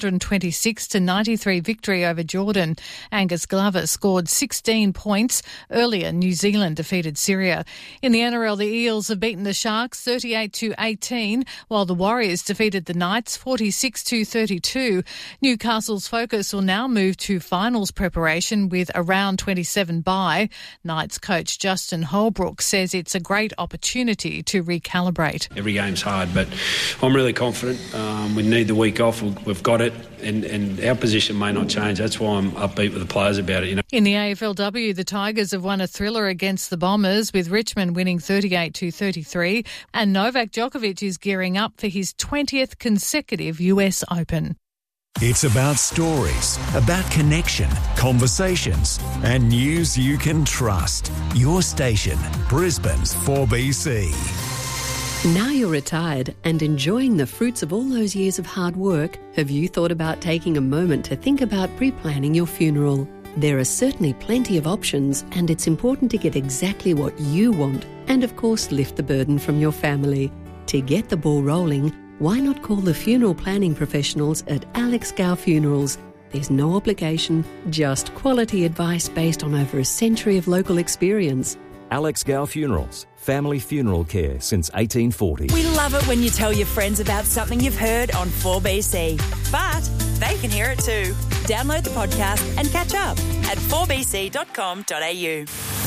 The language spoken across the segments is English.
126-93 victory over Jordan. Angus Glover scored 16 points. Earlier, New Zealand defeated Syria. In the NRL, the Eels have beaten the Sharks 38-18, while the Warriors defeated the Knights 46-32. Newcastle's focus will now move to finals preparation with a round 27 bye. Knights coach Justin Holbrook says it's a great opportunity to recalibrate. Every game's hard, but I'm really confident. We need the week off. We've got it, and our position may not change. That's why I'm upbeat with the players about it. You know. In the AFLW, the Tigers have won a thriller against the Bombers, with Richmond winning 38-33, and Novak Djokovic is gearing up for his 20th consecutive US Open. It's about stories, about connection, conversations, and news you can trust. Your station, Brisbane's 4BC. Now you're retired and enjoying the fruits of all those years of hard work, have you thought about taking a moment to think about pre-planning your funeral? There are certainly plenty of options, and it's important to get exactly what you want and, of course, lift the burden from your family. To get the ball rolling, why not call the funeral planning professionals at Alex Gow Funerals? There's no obligation, just quality advice based on over a century of local experience. Alex Gow Funerals, family funeral care since 1840. We love it when you tell your friends about something you've heard on 4BC, but they can hear it too. Download the podcast and catch up at 4bc.com.au.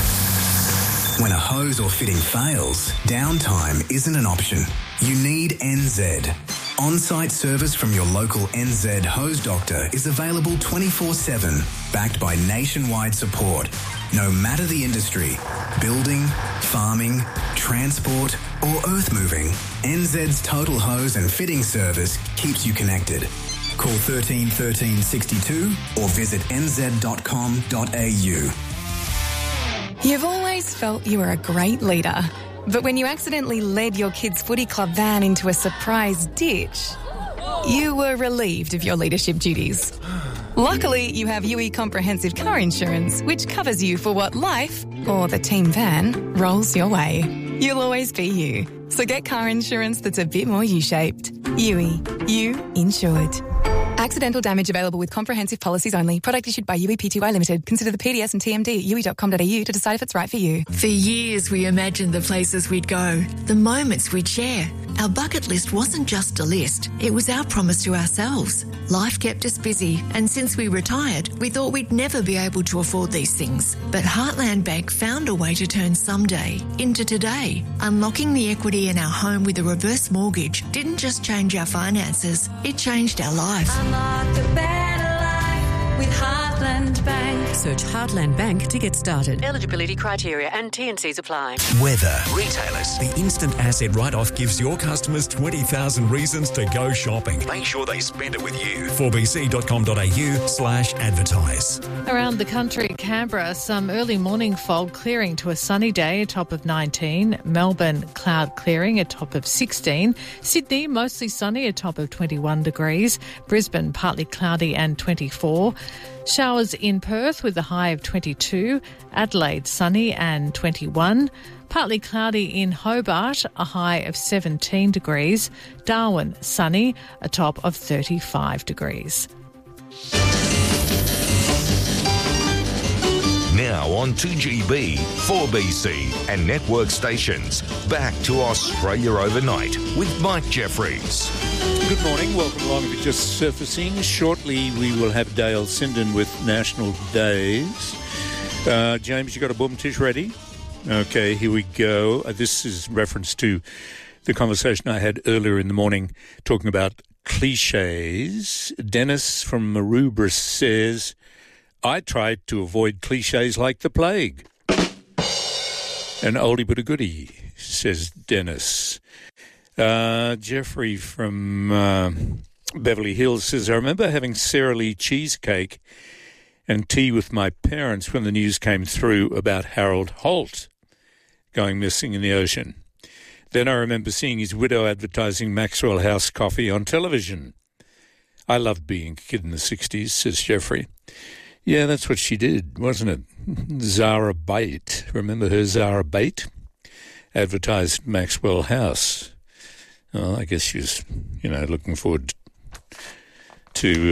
When a hose or fitting fails, downtime isn't an option. You need NZ. On-site service from your local NZ hose doctor is available 24/7, backed by nationwide support. No matter the industry, building, farming, transport or earth moving, NZ's total hose and fitting service keeps you connected. Call 13 13 62 or visit nz.com.au. You've always felt you were a great leader, but when you accidentally led your kids' footy club van into a surprise ditch, you were relieved of your leadership duties. Luckily, you have UE Comprehensive Car Insurance, which covers you for what life, or the team van, rolls your way. You'll always be you. So get car insurance that's a bit more U-shaped. UE. You insured. Accidental damage available with comprehensive policies only. Product issued by UE Pty Limited. Consider the PDS and TMD at UE.com.au to decide if it's right for you. For years, we imagined the places we'd go, the moments we'd share. Our bucket list wasn't just a list. It was our promise to ourselves. Life kept us busy, and since we retired, we thought we'd never be able to afford these things. But Heartland Bank found a way to turn someday into today. Unlocking the equity in our home with a reverse mortgage didn't just change our finances, it changed our life. Unlock a better life with Heartland Bank. Search Heartland Bank to get started. Eligibility criteria and T&Cs apply. Weather. Retailers. The instant asset write-off gives your customers 20,000 reasons to go shopping. Make sure they spend it with you. 4bc.com.au/advertise. Around the country, Canberra, some early morning fog clearing to a sunny day, a top of 19. Melbourne, cloud clearing, a top of 16. Sydney, mostly sunny, a top of 21 degrees. Brisbane, partly cloudy and 24. Showers in Perth with a high of 22. Adelaide, sunny and 21. Partly cloudy in Hobart, a high of 17 degrees. Darwin, sunny, a top of 35 degrees. Now on 2GB, 4BC and network stations. Back to Australia Overnight with Mike Jeffries. Good morning. Welcome along if you're just surfacing. Shortly we will have Dale Sinden with National Days. James, you got a boom tish ready? Okay, here we go. This is reference to the conversation I had earlier in the morning talking about cliches. Dennis from Maroubra says, I tried to avoid cliches like the plague. An oldie but a goodie, says Dennis. Jeffrey from Beverly Hills says, I remember having Sara Lee cheesecake and tea with my parents when the news came through about Harold Holt going missing in the ocean. Then I remember seeing his widow advertising Maxwell House coffee on television. I loved being a kid in the 60s, says Jeffrey. Yeah, that's what she did, wasn't it? Zara Bate. Remember her, Zara Bate? Advertised Maxwell House. Well, I guess she was, looking forward to